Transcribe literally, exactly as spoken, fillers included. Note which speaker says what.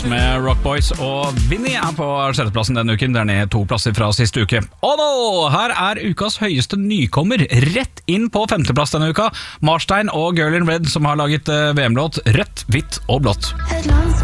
Speaker 1: med Rock Boys, og Vinnie er på sjetteplassen denne uken. Det er ned to plasser fra siste uke. Og nå, her er ukas høyeste nykommer, rett inn på femteplass denne uka. Marstein og Girl in Red, som har laget V M-låt Rødt, hvitt og blått.